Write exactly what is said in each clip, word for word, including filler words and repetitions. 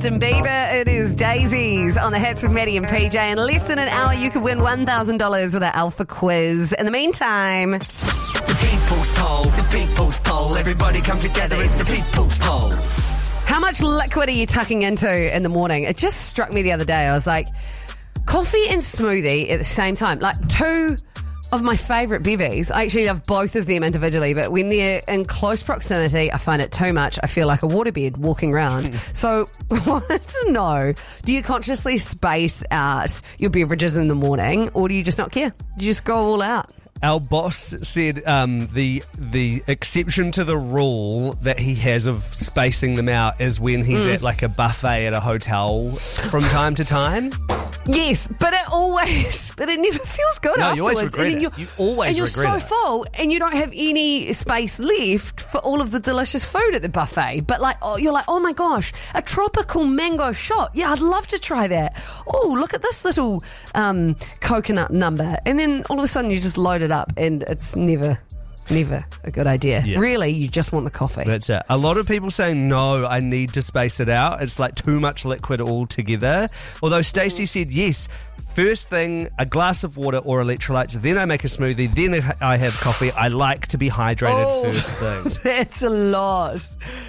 Justin Bieber. It is Daisies on the Hits with Maddie and P J. In less than an hour, you could win one thousand dollars with our Alpha Quiz. In the meantime... The People's Poll, the People's Poll. Everybody come together, it's the People's Poll. How much liquid are you tucking into in the morning? It just struck me the other day. I was like, coffee and smoothie at the same time. Like two... of my favourite bevies. I actually love both of them individually, but when they're in close proximity, I find it too much. I feel like a waterbed walking around. So I wanted to know, do you consciously space out your beverages in the morning, or do you just not care? Do you just go all out? Our boss said um, the the exception to the rule that he has of spacing them out is when he's mm. at like a buffet at a hotel from time to time. Yes, but it always, but it never feels good no, afterwards. You always regret and it. You always and you're regret so it. full, and you don't have any space left for all of the delicious food at the buffet. But like, oh, you're like, oh my gosh, a tropical mango shot. Yeah, I'd love to try that. Oh, look at this little um, coconut number, and then all of a sudden you just load it up, and it's never. Never a good idea. Yeah. Really, you just want the coffee. That's it. A lot of people say, no, I need to space it out. It's like too much liquid altogether. Although Stacey said, yes, first thing, a glass of water or electrolytes, then I make a smoothie, then I have coffee. I like to be hydrated oh, first thing. That's a lot.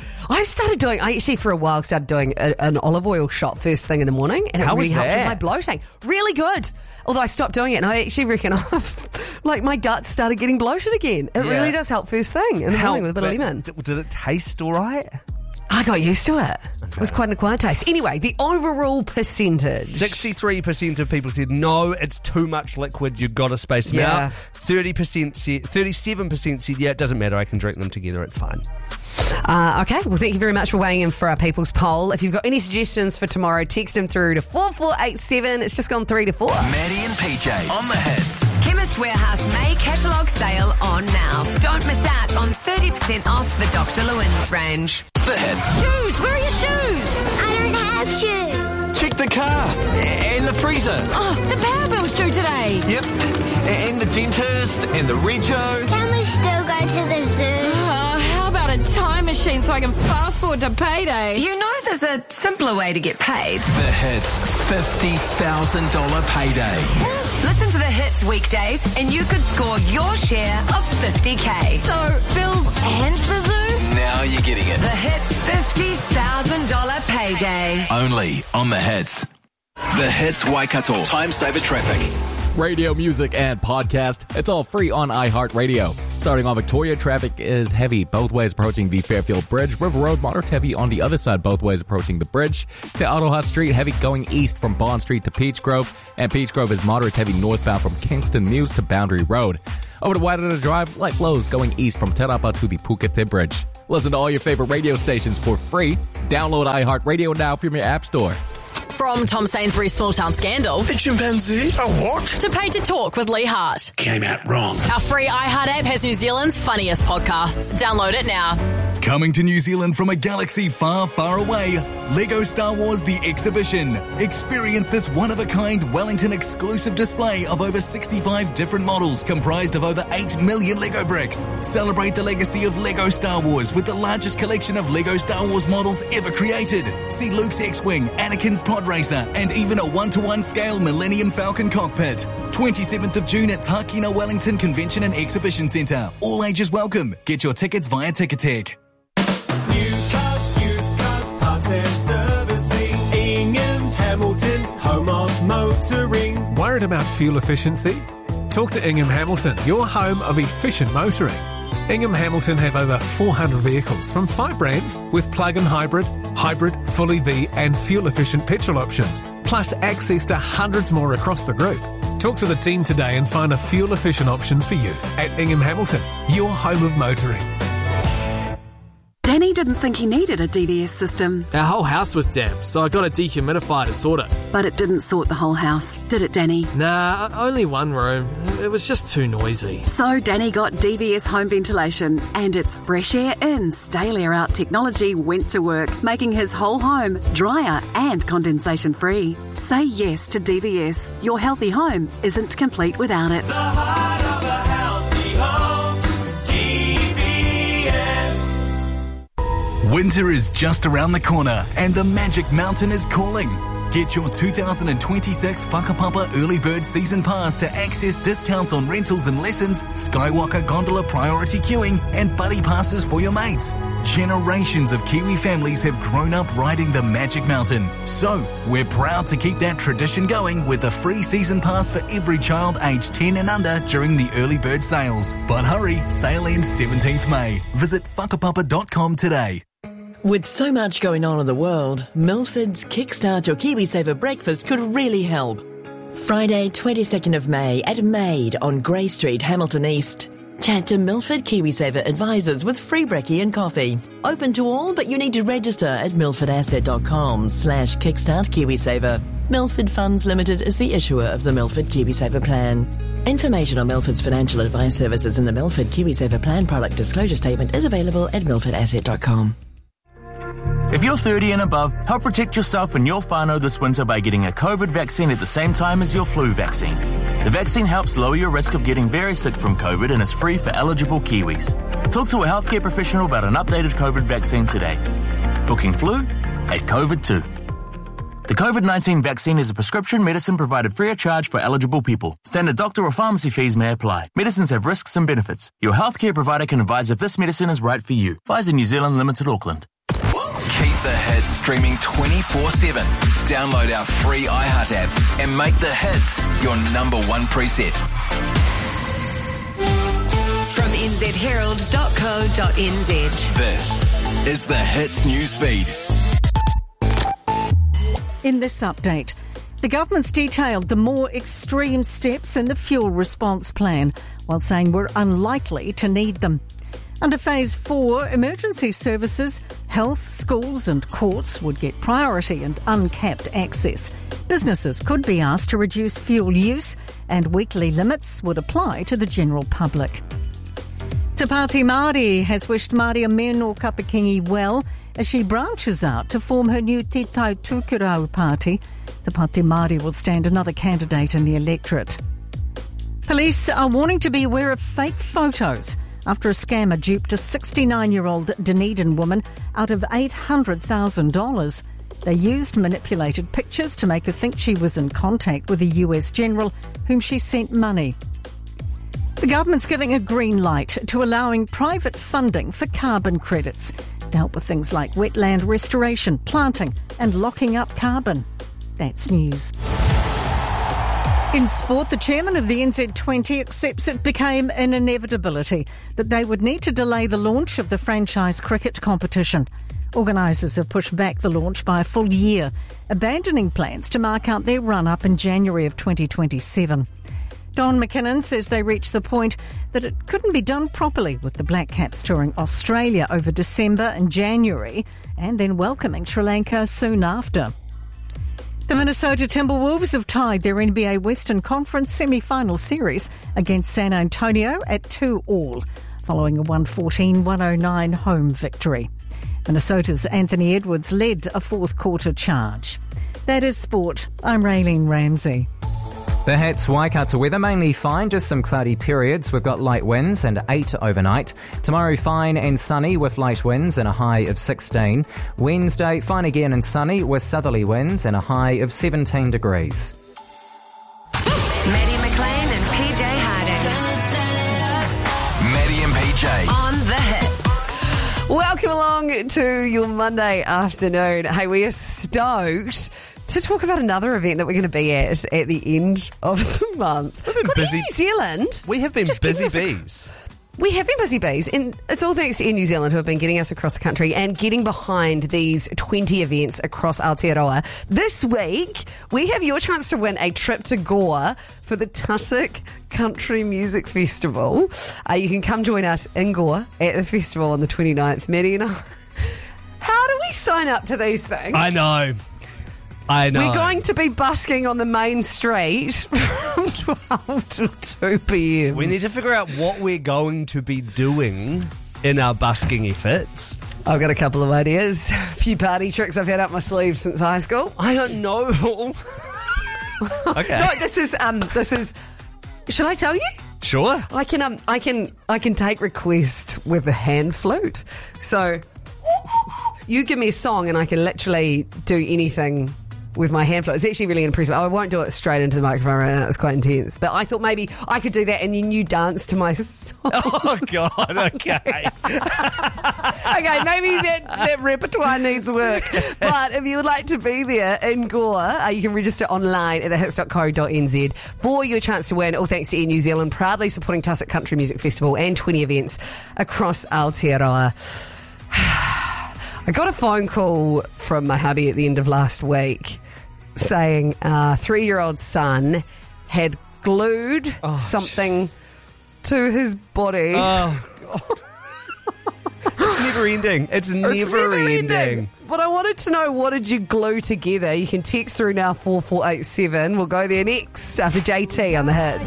I started doing, I actually for a while started doing a, an olive oil shot first thing in the morning, and it How really was helped that? with my bloating. Really good. Although I stopped doing it, and I actually reckon I've, like my gut started getting bloated again. It Yeah. really does help first thing in the How- morning with a bit of but lemon. d- Did it taste all right? I got used to it. It was quite an acquired taste. Anyway, the overall percentage. sixty-three percent of people said, no, it's too much liquid, you've got to space them Yeah. out. thirty percent said, thirty-seven percent said, yeah, it doesn't matter, I can drink them together, it's fine. Uh, okay, well, thank you very much for weighing in for our People's Poll. If you've got any suggestions for tomorrow, text them through to four four eight seven. It's just gone three to four. Maddie and P J on the Hits. Chemist Warehouse May catalogue sale on now. Don't miss out on thirty percent off the Doctor Lewin's range. The Hits. Shoes, where are your shoes? I don't have shoes. Check the car and the freezer. Oh, the power bill's due today. Yep. And the dentist and the rego. Can we still go to the zoo? Uh, how about a time machine so I can fast forward to payday? You know there's a simpler way to get paid. The Hits fifty thousand dollars payday. Listen to the Hits weekdays and you could score your share of fifty K. So, bills and the zoo? Now you're getting it. The Hits fifty thousand dollars payday. Only on the Hits. The Hits Waikato. Time saver traffic. Radio, music, and podcast. It's all free on iHeartRadio. Starting on Victoria, traffic is heavy both ways approaching the Fairfield Bridge. River Road, moderate heavy on the other side, both ways approaching the bridge. To Autoha Street, heavy going east from Bond Street to Peach Grove. And Peach Grove is moderate heavy northbound from Kingston Mews to Boundary Road. Over to Wairara Drive, light flows going east from Te Rapa to the Pukete Bridge. Listen to all your favorite radio stations for free. Download iHeartRadio now from your app store. From Tom Sainsbury's Small Town Scandal A chimpanzee? A what? to Pay to Talk with Lee Hart. Came out wrong. Our free iHeart app has New Zealand's funniest podcasts. Download it now. Coming to New Zealand from a galaxy far, far away, Lego Star Wars The Exhibition. Experience this one-of-a-kind Wellington exclusive display of over sixty-five different models comprised of over eight million Lego bricks. Celebrate the legacy of Lego Star Wars with the largest collection of Lego Star Wars models ever created. See Luke's X-Wing, Anakin's Pod Racer, and even a one-to-one scale Millennium Falcon cockpit. twenty-seventh of June at Tākina Wellington Convention and Exhibition Centre. All ages welcome. Get your tickets via Ticketek. New cars, used cars, parts and servicing. Ingham Hamilton, home of motoring. Worried about fuel efficiency? Talk to Ingham Hamilton, your home of efficient motoring. Ingham Hamilton have over four hundred vehicles from five brands with plug-in hybrid, hybrid, full E V and fuel-efficient petrol options, plus access to hundreds more across the group. Talk to the team today and find a fuel-efficient option for you at Ingham Hamilton, your home of motoring. Danny didn't think he needed a D V S system. Our whole house was damp, so I got a dehumidifier to sort it. But it didn't sort the whole house, did it, Danny? Nah, only one room. It was just too noisy. So Danny got D V S home ventilation, and its fresh air in, stale air out technology went to work, making his whole home drier and condensation free. Say yes to D V S. Your healthy home isn't complete without it. The heart of a healthy home, D V S. Winter is just around the corner and the Magic Mountain is calling. Get your two thousand twenty-six Whakapapa Early Bird Season Pass to access discounts on rentals and lessons, Skywalker Gondola priority queuing, and buddy passes for your mates. Generations of Kiwi families have grown up riding the Magic Mountain. So, we're proud to keep that tradition going with a free season pass for every child aged ten and under during the early bird sales. But hurry, sale ends seventeenth May. Visit whakapapa dot com today. With so much going on in the world, Milford's Kickstart Your KiwiSaver breakfast could really help. Friday, twenty-second of May at Maid on Grey Street, Hamilton East. Chat to Milford KiwiSaver advisors with free brekkie and coffee. Open to all, but you need to register at milfordasset.com slash kickstart KiwiSaver. Milford Funds Limited is the issuer of the Milford KiwiSaver plan. Information on Milford's financial advice services and the Milford KiwiSaver plan product disclosure statement is available at milford asset dot com. If you're thirty and above, help protect yourself and your whānau this winter by getting a COVID vaccine at the same time as your flu vaccine. The vaccine helps lower your risk of getting very sick from COVID and is free for eligible Kiwis. Talk to a healthcare professional about an updated COVID vaccine today. Booking flu at COVID too. The COVID nineteen vaccine is a prescription medicine provided free of charge for eligible people. Standard doctor or pharmacy fees may apply. Medicines have risks and benefits. Your healthcare provider can advise if this medicine is right for you. Pfizer New Zealand Limited, Auckland. Keep the hits streaming twenty-four seven. Download our free iHeart app and make the hits your number one preset. From n z herald dot co dot n z. This is the Hits news feed. In this update, the government's detailed the more extreme steps in the fuel response plan, while saying we're unlikely to need them. Under Phase four, emergency services, health, schools and courts would get priority and uncapped access. Businesses could be asked to reduce fuel use and weekly limits would apply to the general public. Te Pāti Māori has wished Māori Meno Kapakingi well as she branches out to form her new Te Tau Tūkerau party. Te Pāti Māori will stand another candidate in the electorate. Police are warning to be aware of fake photos after a scammer duped a sixty-nine-year-old Dunedin woman out of eight hundred thousand dollars. They used manipulated pictures to make her think she was in contact with a U S general whom she sent money. The government's giving a green light to allowing private funding for carbon credits to help with things like wetland restoration, planting and locking up carbon. That's news. In sport, the chairman of the N Z twenty accepts it became an inevitability that they would need to delay the launch of the franchise cricket competition. Organisers have pushed back the launch by a full year, abandoning plans to mark out their run-up in January of twenty twenty-seven. Don McKinnon says they reached the point that it couldn't be done properly with the Black Caps touring Australia over December and January and then welcoming Sri Lanka soon after. The Minnesota Timberwolves have tied their N B A Western Conference semi-final series against San Antonio at two all, following a one fourteen one oh nine home victory. Minnesota's Anthony Edwards led a fourth quarter charge. That is sport. I'm Raylene Ramsey. The Hits Waikato weather mainly fine, just some cloudy periods. We've got light winds and eight overnight. Tomorrow fine and sunny with light winds and a high of sixteen. Wednesday fine again and sunny with southerly winds and a high of seventeen degrees. Maddie McLean and P J Harding. Maddie and P J. On the Hits. Welcome along to your Monday afternoon. Hey, we are stoked to talk about another event that we're going to be at at the end of the month. We've been Good busy. New Zealand. We have been Just busy giving us a- bees. We have been busy bees, and it's all thanks to Air New Zealand who have been getting us across the country and getting behind these twenty events across Aotearoa. This week, we have your chance to win a trip to Gore for the Tussock Country Music Festival. Uh, you can come join us in Gore at the festival on the twenty-ninth. Maddie and I, how do we sign up to these things? I know. I know. We're going to be busking on the main street from twelve till two p.m. We need to figure out what we're going to be doing in our busking efforts. I've got a couple of ideas. A few party tricks I've had up my sleeve since high school. I don't know. Okay. No, this is um this is should I tell you? Sure. I can um I can I can take request with a hand flute. So You give me a song and I can literally do anything with my hand flow. It's actually really impressive. I won't do it straight into the microphone right now. It's quite intense. But I thought maybe I could do that and then you dance to my song. Oh, God, okay. Okay, maybe that, that repertoire needs work. But if you would like to be there in Gore, uh, you can register online at the hits dot co dot n z for your chance to win. All thanks to Air New Zealand, proudly supporting Tussock Country Music Festival and twenty events across Aotearoa. I got a phone call from my hubby at the end of last week saying our three-year-old son had glued oh, something to his body. Oh, God. It's never ending. It's never, it's never ending. ending. But I wanted to know, what did you glue together? You can text through now four four eight seven. We'll go there next after J T on the Hits.